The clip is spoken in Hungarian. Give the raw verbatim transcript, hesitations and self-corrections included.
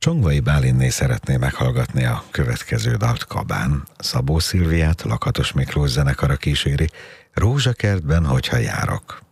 Csongvai Bálinné szeretné meghallgatni a következő dalt. Kabán Szabó Szilviát Lakatos Miklós zenekara kíséri, Rózsakertben, hogyha járok.